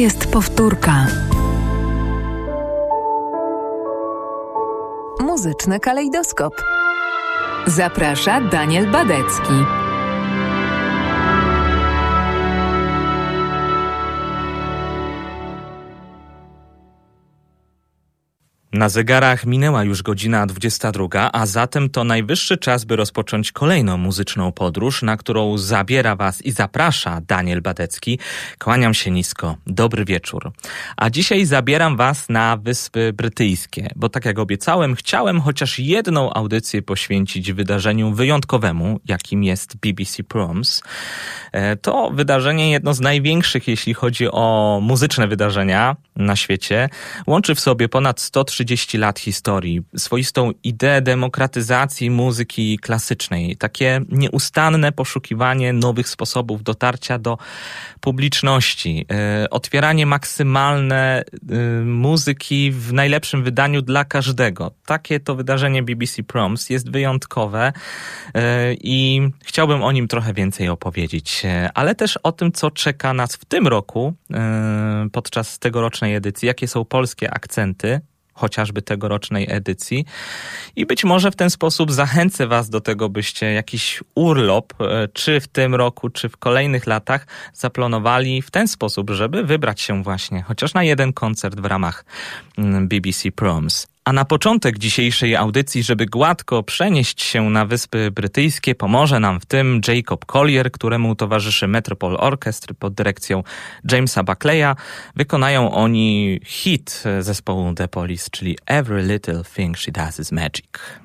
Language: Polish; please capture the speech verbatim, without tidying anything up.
jest powtórka. Muzyczny kalejdoskop. Zaprasza Daniel Badecki. Na zegarach minęła już godzina dwudziesta druga, a zatem to najwyższy czas, by rozpocząć kolejną muzyczną podróż, na którą zabiera Was i zaprasza Daniel Badecki. Kłaniam się nisko. Dobry wieczór. A dzisiaj zabieram Was na Wyspy Brytyjskie, bo tak jak obiecałem, chciałem chociaż jedną audycję poświęcić wydarzeniu wyjątkowemu, jakim jest B B C Proms. To wydarzenie jedno z największych, jeśli chodzi o muzyczne wydarzenia na świecie. Łączy w sobie ponad sto trzydzieści lat historii, swoistą ideę demokratyzacji muzyki klasycznej, takie nieustanne poszukiwanie nowych sposobów dotarcia do publiczności, yy, otwieranie maksymalne yy, muzyki w najlepszym wydaniu dla każdego. Takie to wydarzenie B B C Proms jest wyjątkowe yy, i chciałbym o nim trochę więcej opowiedzieć, yy, ale też o tym, co czeka nas w tym roku yy, podczas tegorocznej edycji, jakie są polskie akcenty, chociażby tegorocznej edycji i być może w ten sposób zachęcę Was do tego, byście jakiś urlop, czy w tym roku, czy w kolejnych latach zaplanowali w ten sposób, żeby wybrać się właśnie chociaż na jeden koncert w ramach B B C Proms. A na początek dzisiejszej audycji, żeby gładko przenieść się na Wyspy Brytyjskie, pomoże nam w tym Jacob Collier, któremu towarzyszy Metropole Orchestra pod dyrekcją Jamesa Buckleya. Wykonają oni hit zespołu The Police, czyli Every Little Thing She Does Is Magic.